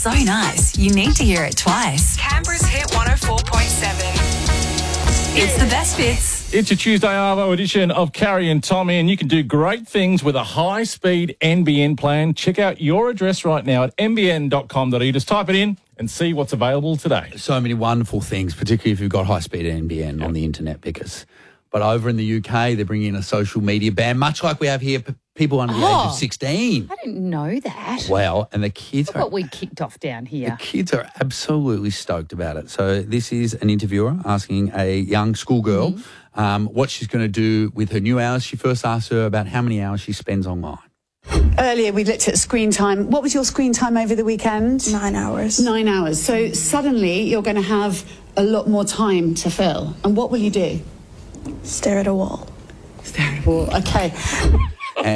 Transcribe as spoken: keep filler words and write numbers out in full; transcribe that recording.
so nice, you need to hear it twice. Canberra's Hit one oh four point seven. It's the best bits. It's a Tuesday Arvo edition of Carrie and Tommy, and you can do great things with a high-speed N B N plan. Check out your address right now at n b n dot com dot a u. Just type it in and see what's available today. So many wonderful things, particularly if you've got high-speed N B N yep. on the internet, because. But over in the U K, they're bringing in a social media ban, much like we have here, p- people under the Oh, age of sixteen. I didn't know that. Well, and the kids Look are... what we kicked off down here. The kids are absolutely stoked about it. So this is an interviewer asking a young schoolgirl mm-hmm. um, what she's going to do with her new hours. She first asked her about how many hours she spends online. Earlier we looked at screen time. What was your screen time over the weekend? Nine hours. Nine hours. So suddenly you're going to have a lot more time to fill. And what will you do? Stare at a wall. Stare at a wall. Okay.